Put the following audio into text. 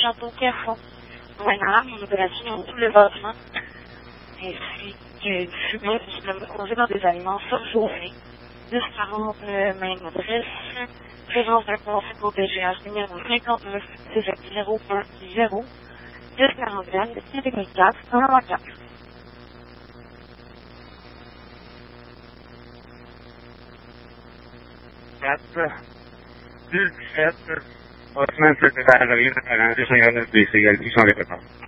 Château Pierrefonds. Voilà, mon opération tout le bâtiment, ainsi que du fumée qui se congé dans des aliments surchauffés. 1040, même adresse, présence d'un conseil au PGH numéro 59 010 1040 1044 124. 17, Osman Secrétaire de l'Arrangé 59 BC, égalité sans répétant.